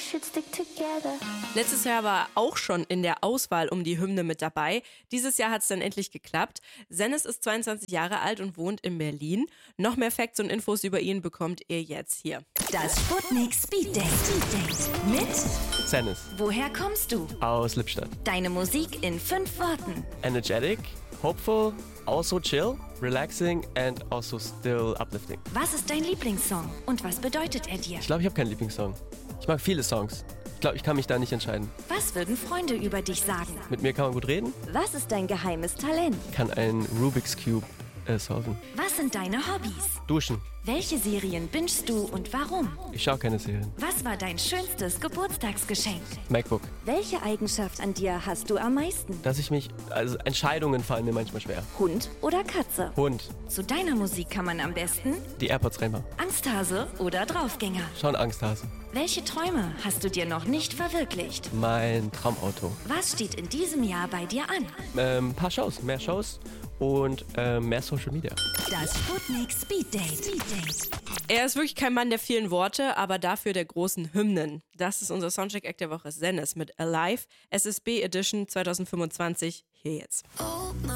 should stick together. Letztes Jahr war er auch schon in der Auswahl um die Hymne mit dabei. Dieses Jahr hat es dann endlich geklappt. Sennes ist 22 Jahre alt und wohnt in Berlin. Noch mehr Facts und Infos über ihn bekommt ihr jetzt hier. Das Sputnik Speed Date mit Sennes. Woher kommst du? Aus Lippstadt. Deine Musik in 5 Worten. Energetic, hopeful, also chill, relaxing and also still uplifting. Was ist dein Lieblingssong und was bedeutet er dir? Ich glaube, ich habe keinen Lieblingssong. Ich mag viele Songs. Ich glaube, ich kann mich da nicht entscheiden. Was würden Freunde über dich sagen? Mit mir kann man gut reden. Was ist dein geheimes Talent? Ich kann einen Rubik's Cube solven. Was sind deine Hobbys? Duschen. Welche Serien bingst du und warum? Ich schaue keine Serien. Was war dein schönstes Geburtstagsgeschenk? MacBook. Welche Eigenschaft an dir hast du am meisten? Also Entscheidungen fallen mir manchmal schwer. Hund oder Katze? Hund. Zu deiner Musik kann man am besten Die AirPods reinmachen. Angsthase oder Draufgänger? Schon Angsthase. Welche Träume hast du dir noch nicht verwirklicht? Mein Traumauto. Was steht in diesem Jahr bei dir an? Ein paar Shows, mehr Shows und mehr Social Media. Das Sputnik Speed Date. Er ist wirklich kein Mann der vielen Worte, aber dafür der großen Hymnen. Das ist unser Soundcheck-Act der Woche, Sennes mit Alive, SSB Edition 2025. Hier jetzt. Oh, my